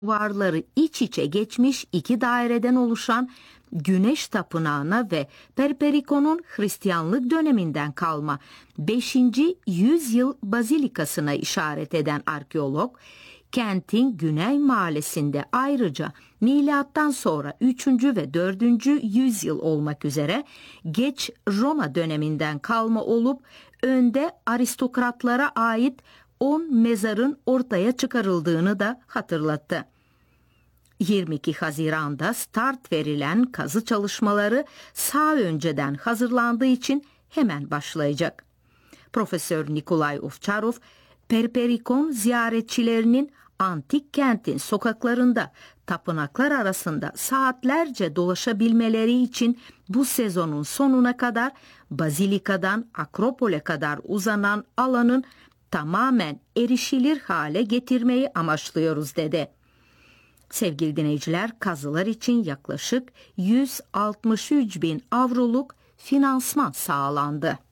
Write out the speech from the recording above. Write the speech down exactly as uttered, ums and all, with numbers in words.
duvarları iç içe geçmiş iki daireden oluşan Güneş Tapınağı'na ve Perperikon'un Hristiyanlık döneminden kalma beşinci yüzyıl bazilikasına işaret eden arkeolog, kentin güney mahallesinde ayrıca milattan sonra üçüncü ve dördüncü yüzyıl olmak üzere geç Roma döneminden kalma olup önde aristokratlara ait on mezarın ortaya çıkarıldığını da hatırlattı. yirmi iki Haziran'da start verilen kazı çalışmaları sağ önceden hazırlandığı için hemen başlayacak. Profesör Nikolay Ovçarov, Perperikon ziyaretçilerinin antik kentin sokaklarında tapınaklar arasında saatlerce dolaşabilmeleri için bu sezonun sonuna kadar Bazilika'dan Akropol'e kadar uzanan alanın tamamen erişilir hale getirmeyi amaçlıyoruz dedi. Sevgili dinleyiciler, kazılar için yaklaşık yüz altmış üç bin avroluk finansman sağlandı.